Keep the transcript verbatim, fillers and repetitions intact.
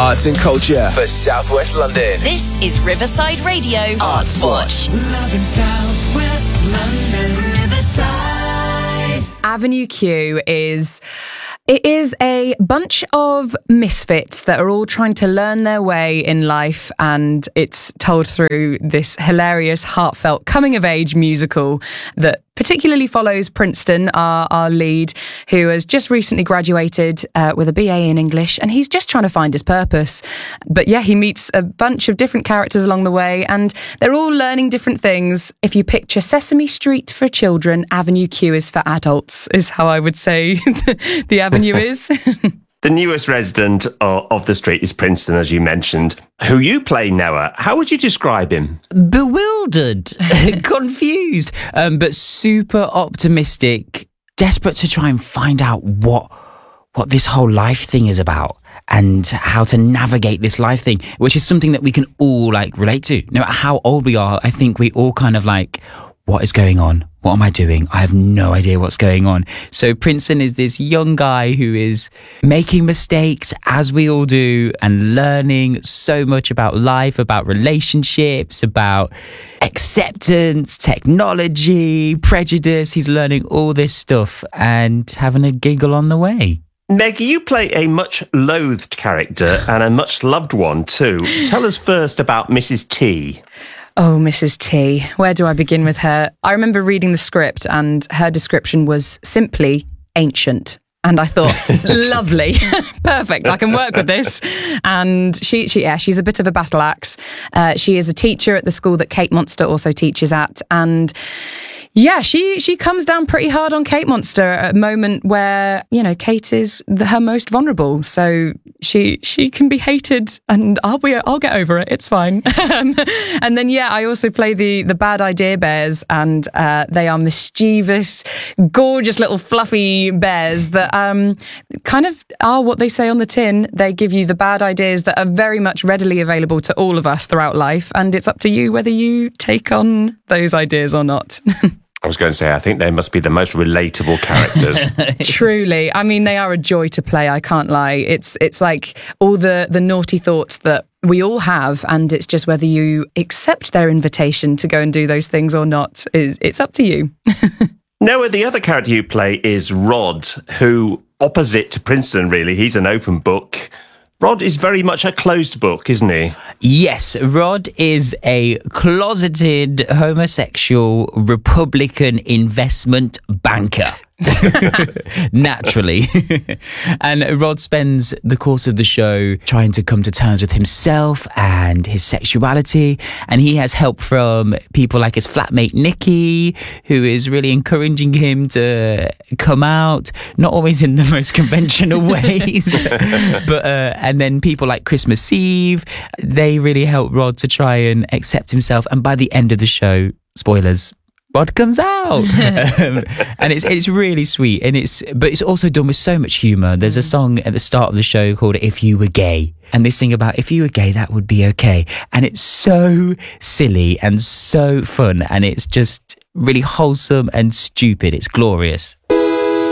arts and culture for South West London. This is Riverside Radio Arts Watch. Love in South West London, Riverside. Avenue Q is... It is a bunch of misfits that are all trying to learn their way in life, and it's told through this hilarious, heartfelt coming-of-age musical that particularly follows Princeton, our, our lead, who has just recently graduated uh, with a B A in English, and he's just trying to find his purpose. But yeah, he meets a bunch of different characters along the way, and they're all learning different things. If you picture Sesame Street for children, Avenue Q is for adults, is how I would say the avenue is. The newest resident of, of the street is Princeton, as you mentioned, who you play, Noah. How would you describe him? Bewildered, confused, um, but super optimistic, desperate to try and find out what what this whole life thing is about and how to navigate this life thing, which is something that we can all like relate to. No matter how old we are, I think we all kind of like, what is going on? What am I doing? I have no idea what's going on. So Princeton is this young guy who is making mistakes, as we all do, and learning so much about life, about relationships, about acceptance, technology, prejudice. He's learning all this stuff and having a giggle on the way. Meg, you play a much loathed character and a much loved one too. Tell us first about Missus T. Oh, Missus T. Where do I begin with her? I remember reading the script and her description was simply ancient. And I thought, lovely, perfect, I can work with this. And she, she, yeah, she's a bit of a battle axe. Uh, she is a teacher at the school that Kate Monster also teaches at. And yeah, she, she comes down pretty hard on Kate Monster at a moment where, you know, Kate is the, her most vulnerable. So she she can be hated and I'll be, I'll get over it. It's fine. And then, yeah, I also play the, the bad idea bears, and uh, they are mischievous, gorgeous little fluffy bears that um, kind of are what they say on the tin. They give you the bad ideas that are very much readily available to all of us throughout life. And it's up to you whether you take on those ideas or not. I was going to say, I think they must be the most relatable characters. Truly. I mean, they are a joy to play, I can't lie. It's it's like all the, the naughty thoughts that we all have, and it's just whether you accept their invitation to go and do those things or not. It's up to you. Noah, the other character you play is Rod, who, opposite to Princeton, really, he's an open book. Rod is very much a closed book, isn't he? Yes, Rod is a closeted homosexual Republican investment banker. Naturally. And Rod spends the course of the show trying to come to terms with himself and his sexuality, and he has help from people like his flatmate Nikki, who is really encouraging him to come out, not always in the most conventional ways. But uh, and then people like Christmas Eve, they really help Rod to try and accept himself, and by the end of the show, spoilers, Rod comes out. um, and it's it's really sweet, and it's but it's also done with so much humour. There's a song at the start of the show called If You Were Gay, and they sing about if you were gay, that would be okay. And it's so silly and so fun, and it's just really wholesome and stupid. It's glorious.